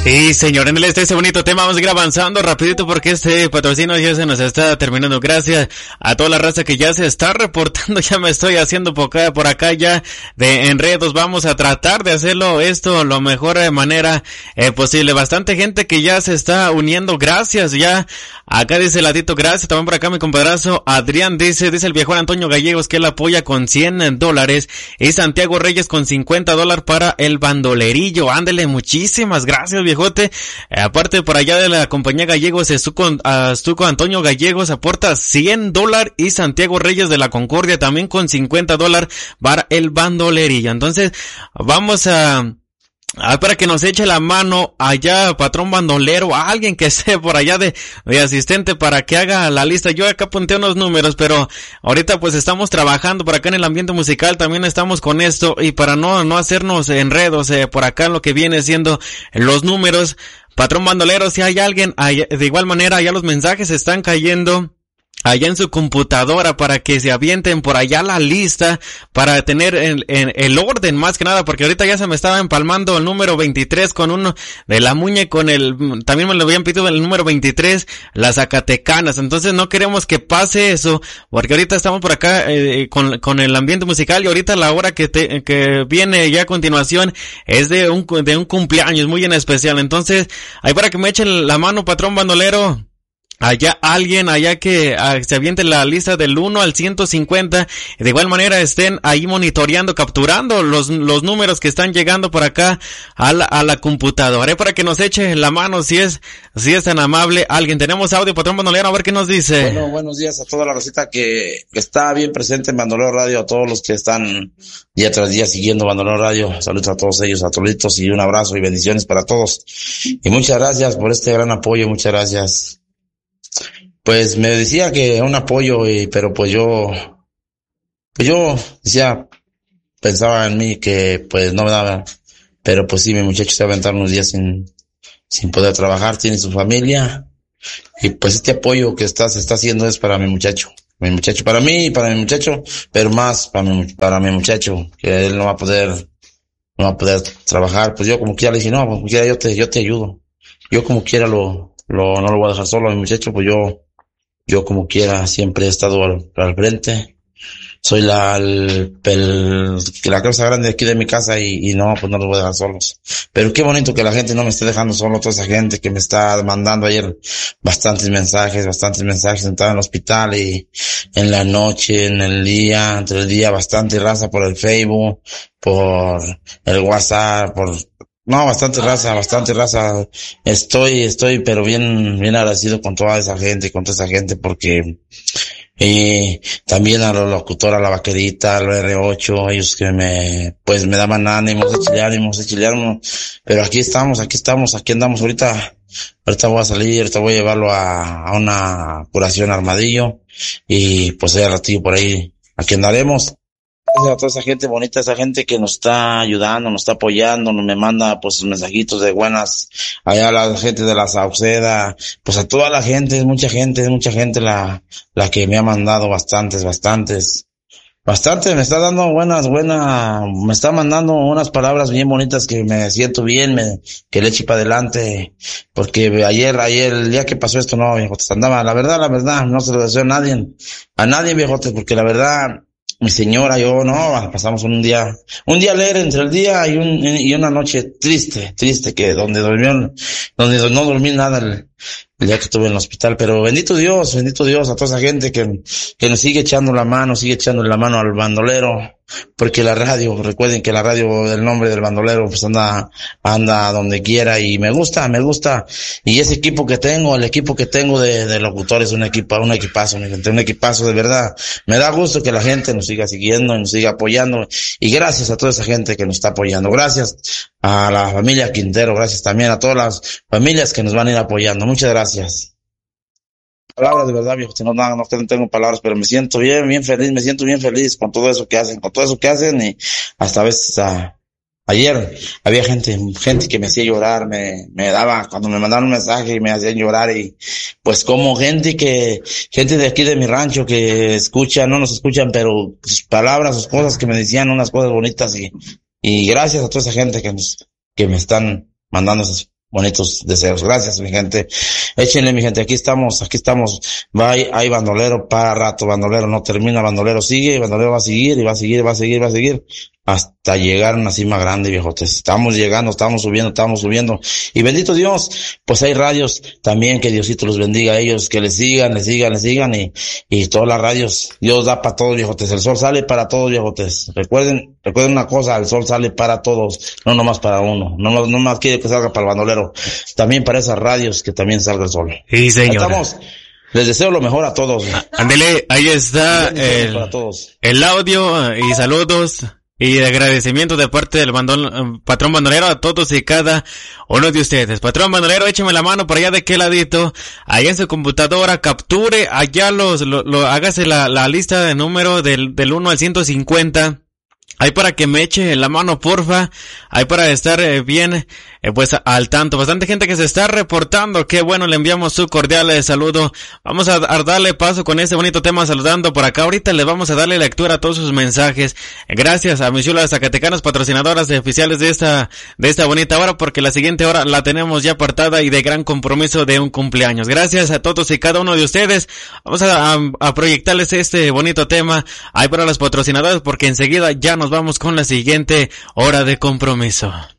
Y señor, en este bonito tema vamos a ir avanzando rapidito porque este patrocinio ya se nos está terminando. Gracias a toda la raza que ya se está reportando. Ya me estoy haciendo por acá ya de enredos. Vamos a tratar de hacerlo esto lo mejor de manera posible. Bastante gente que ya se está uniendo. Gracias ya. Acá dice Ladito, gracias. También por acá mi compadраzo Adrián dice el viejón Antonio Gallegos que él apoya con $100. Y Santiago Reyes con $50 para el bandolerillo. Ándele, muchísimas gracias, viejote. Aparte por allá de la compañía Gallegos, Estuco Antonio Gallegos aporta $100 y Santiago Reyes de la Concordia también con $50 para el bandolerillo. Entonces, vamos para que nos eche la mano allá, patrón bandolero, a alguien que esté por allá de asistente para que haga la lista. Yo acá apunté unos números, pero ahorita pues estamos trabajando por acá en el ambiente musical, también estamos con esto, y para no hacernos enredos, por acá lo que viene siendo los números, patrón bandolero, si hay alguien, de igual manera ya los mensajes están cayendo allá en su computadora para que se avienten por allá la lista para tener el orden más que nada, porque ahorita ya se me estaba empalmando el número 23 con uno de la Muñe, también me lo habían pedido el número 23, las Zacatecanas. Entonces no queremos que pase eso, porque ahorita estamos por acá con el ambiente musical, y ahorita la hora que viene ya a continuación es de un cumpleaños muy en especial. Entonces, ahí para que me echen la mano, patrón bandolero. Alguien que se aviente la lista del 1 al 150, de igual manera estén ahí monitoreando, capturando los números que están llegando por acá a la computadora, para que nos eche la mano si es tan amable alguien. Tenemos audio, patrón bandolero, a ver qué nos dice. Bueno, buenos días a toda la rosita que está bien presente en Bandolero Radio, a todos los que están día tras día siguiendo Bandolero Radio. Saludos a todos ellos, a toditos, y un abrazo y bendiciones para todos. Y muchas gracias por este gran apoyo, muchas gracias. Pues me decía que un apoyo, pero pues yo decía, pensaba en mí que pues no me daba, pero pues sí, mi muchacho se va a aventar unos días sin poder trabajar, tiene su familia, y pues este apoyo que se está haciendo es para mi muchacho, para mí y para mi muchacho, pero más para mi muchacho, que él no va a poder trabajar. Pues yo como quiera le dije, no, como quiera yo te ayudo, yo como quiera no lo voy a dejar solo a mi muchacho, pues yo como quiera siempre he estado al frente. Soy la causa grande aquí de mi casa, y no, pues no los voy a dejar solos. Pero qué bonito que la gente no me esté dejando solo, toda esa gente que me está mandando ayer bastantes mensajes, estaba en el hospital, y en la noche, entre el día, bastante raza por el Facebook, por el WhatsApp, bastante raza. Estoy, pero bien agradecido con toda esa gente, porque, también a los locutores, a la Vaquerita, al R8, ellos que me daban ánimos, echarle ánimos, pero aquí andamos ahorita voy a salir, ahorita voy a llevarlo a una curación Armadillo, y pues al ratillo por ahí, aquí andaremos. A toda esa gente bonita, esa gente que nos está ayudando, nos está apoyando, me manda pues sus mensajitos de buenas, allá la gente de la Sauceda, pues a toda la gente, es mucha gente la que me ha mandado bastantes, me está dando me está mandando unas palabras bien bonitas que me siento bien, que le eche para adelante, porque ayer, el día que pasó esto, no, viejotes, andaba, la verdad, no se lo deseo a nadie, viejotes, porque la verdad, mi señora, pasamos un día alegre entre el día y una noche triste, que donde no dormí nada el día que estuve en el hospital. Pero bendito Dios a toda esa gente que nos sigue echando la mano, al bandolero, porque la radio, recuerden que la radio, el nombre del bandolero, pues anda donde quiera, y me gusta, y ese equipo que tengo, el equipo que tengo de locutores, un equipazo de verdad. Me da gusto que la gente nos siga siguiendo y nos siga apoyando, y gracias a toda esa gente que nos está apoyando, gracias a la familia Quintero, gracias también a todas las familias que nos van a ir apoyando, muchas gracias. Palabras de verdad, viejo, no tengo palabras, pero me siento bien feliz con todo eso que hacen, y hasta a veces ayer había gente que me hacía llorar, me daba, cuando me mandaron un mensaje y me hacían llorar, y pues como gente de aquí de mi rancho que no nos escuchan, pero sus palabras, sus cosas que me decían, unas cosas bonitas, y gracias a toda esa gente que me están mandando esas bonitos deseos. Gracias, mi gente. Échenle, mi gente, aquí estamos. Va, hay bandolero para rato, bandolero no termina, bandolero sigue, bandolero va a seguir, y va a seguir, hasta llegar a una cima grande, viejotes. Estamos llegando, estamos subiendo. Y bendito Dios, pues hay radios también, que Diosito los bendiga a ellos, que les sigan, y todas las radios, Dios da para todos, viejotes. El sol sale para todos, viejotes. Recuerden una cosa, el sol sale para todos, no nomás para uno. No más quiere que salga para el bandolero, también para esas radios que también salga el sol. Sí, señor. Estamos. Les deseo lo mejor a todos. Ándele, ahí está el audio y saludos y agradecimiento de parte del patrón bandolero a todos y cada uno de ustedes. Patrón bandolero, écheme la mano por allá de qué ladito, allá en su computadora, capture allá hágase la lista de número del 1 al 150. Ahí para que me eche la mano, porfa. Ahí para estar bien, pues al tanto. Bastante gente que se está reportando. Qué bueno, le enviamos su cordial saludo. Vamos a darle paso con este bonito tema saludando por acá. Ahorita le vamos a darle lectura a todos sus mensajes. Gracias a mis chulas zacatecanas, patrocinadoras y oficiales de esta bonita hora, porque la siguiente hora la tenemos ya apartada y de gran compromiso de un cumpleaños. Gracias a todos y cada uno de ustedes. Vamos a proyectarles este bonito tema ahí para los patrocinadores, porque enseguida ya nos vamos con la siguiente hora de compromiso.